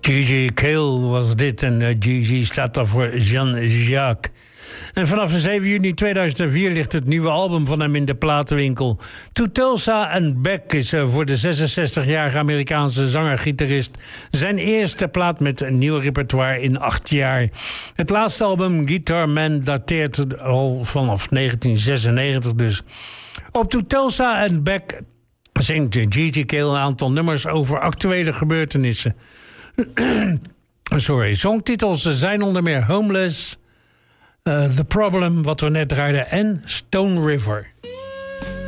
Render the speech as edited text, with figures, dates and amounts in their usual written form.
Gigi Cale was dit en Gigi staat daar voor Jean-Jacques. En vanaf 7 juni 2004 ligt het nieuwe album van hem in de platenwinkel. To Tulsa and Back is voor de 66-jarige Amerikaanse zanger-gitarist zijn eerste plaat met een nieuw repertoire in 8 jaar. Het laatste album, Guitar Man, dateert al vanaf 1996 dus. Op To Tulsa and Back zingt Gigi Cale een aantal nummers over actuele gebeurtenissen. Songtitels zijn onder meer Homeless, The Problem, wat we net draaiden, en Stone River.